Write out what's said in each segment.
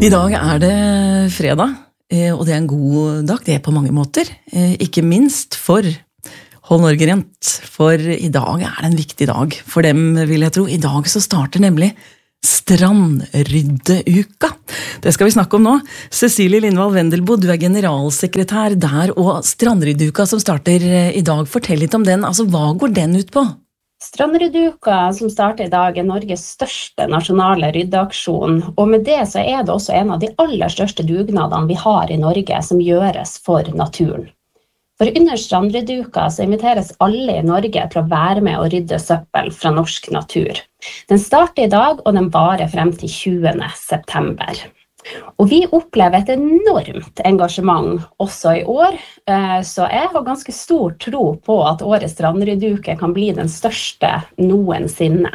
I dag det fredag, og det en god dag, det på mange måter. Ikke minst for Hold Norge Rent, for I dag det en viktig dag for dem, vil jeg tro. I dag så starter nemlig Strandryddeuka. Det skal vi snakke om nå. Cecilie Lindvall Wendelboe, du generalsekretær der, og Strandryddeuka som starter I dag. Fortell litt om den, altså hva går den ut på? Strandryddeuka som starter I dag Norges største nasjonale ryddeaksjon, og med det så det også en av de aller største dugnadene vi har I Norge som gjøres for naturen. For under Strandryddeuka så inviteres alle I Norge til å være med og rydde søppel fra norsk natur. Den starter I dag, og den varer frem til 20. september. Og vi opplever et enormt engasjement også I år, så jeg har ganske stor tro på at årets Strandryddeuke kan bli den største noensinne.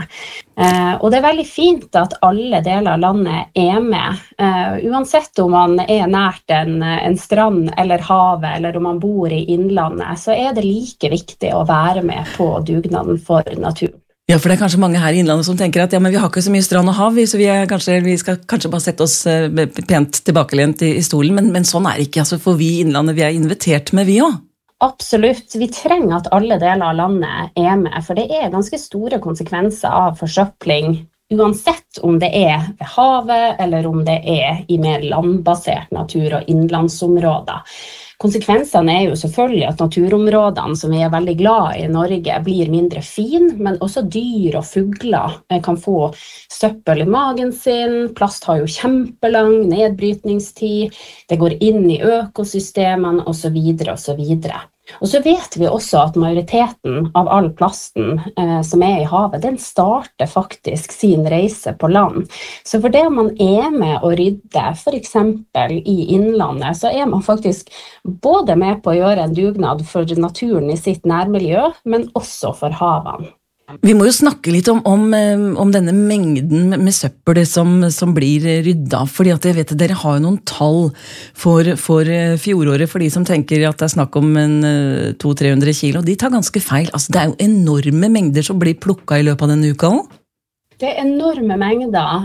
Og det veldig fint at alle deler av landet med, uansett om man nært en strand eller havet, eller om man bor I innlandet, så det like viktig å være med på dugnaden for naturen. Ja, for det kanskje mange her I innlandet som tenker at ja, men vi har ikke så mye strand og hav, så vi skal kanskje bare sette oss pent tilbakelent I stolen, men sånn det ikke, altså, for vi I innlandet, vi invitert med vi også. Absolutt, vi trenger at alle deler av landet med, for det ganske store konsekvenser av forsøpling, uansett om det ved havet, eller om det I mer landbasert natur og innlandsområder. Konsekvensene jo selvfølgelig at naturområdene som vi veldig glad I Norge blir mindre fin, men også dyr og fugler kan få søppel I magen sin, plast har jo kjempelang nedbrytningstid, det går inn I økosystemene og så videre og så videre. Og så vet vi også at majoriteten av all plasten som I havet, den starter faktisk sin reise på land. Så for det man med å rydde, for eksempel I innlandet, så man faktisk både med på å gjøre en dugnad for naturen I sitt nærmiljø, men også for havene. Vi må jo snakke litt om denne mengden med søppel som blir rydda, fordi at jeg vet at dere har jo noen tall for fjoråret, for de som tenker at det snakk om 200-300 kilo, de tar ganske feil. Altså, det jo enorme mengder som blir plukket I løpet av denne uka også. Det enorme mengder.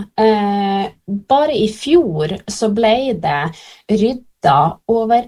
Bare I fjor så ble det rydda over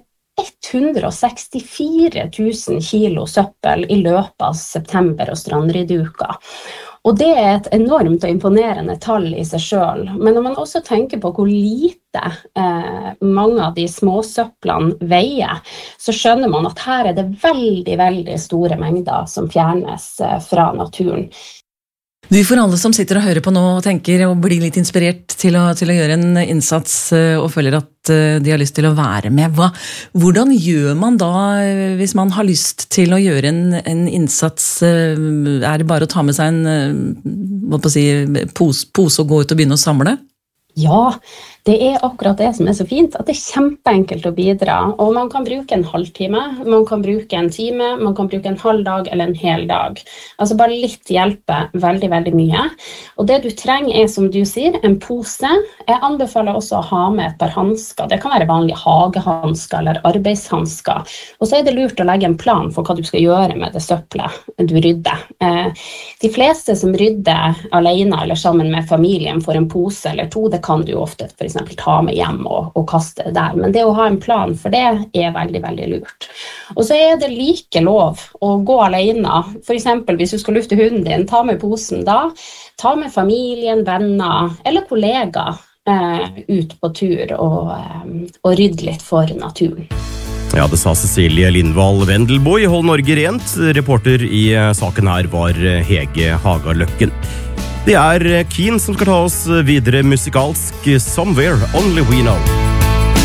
164 000 kilo søppel I løpet av september og Strandryddeuka. Og det et enormt og imponerende tall I seg selv. Men når man også tenker på hvor lite mange av de små søpplene veier, så skjønner man at her det veldig, veldig store mengder som fjernes fra naturen. Du, for alle som sitter og hører på nå og tenker og blir litt inspirert til å gjøre en innsats og føler at de har lyst til å være med, hvordan gjør man da hvis man har lyst til å gjøre en innsats? Det bare å ta med seg en pose og gå ut og begynne å samle? Ja, det akkurat det som så fint, at det kjempeenkelt å bidra, og man kan bruke en halvtime, man kan bruke en time, man kan bruke en halv dag eller en hel dag. Altså bare litt hjelper veldig, veldig mye. Og det du trenger som du sier, en pose. Jeg anbefaler også å ha med et par handsker. Det kan være vanlige hagehandsker eller arbeidshandsker. Og så det lurt å legge en plan for hva du skal gjøre med det søppelet du rydder. De fleste som rydder alene eller sammen med familien får en pose eller to, det kan du jo ofte for eksempel ta med hjem og kaste det der, men det å ha en plan for det veldig, veldig lurt. Og så det like lov å gå alene, for eksempel hvis du skal lufte hunden din, ta med posen da, ta med familien, venner eller kollegaer ut på tur og rydde litt for naturen. Ja, det sa Cecilie Lindvall Wendelboe I Hold Norge Rent. Reporter I saken her var Hege Hagaløkken. Det Keen som skal ta oss videre musikalsk Somewhere Only We Know.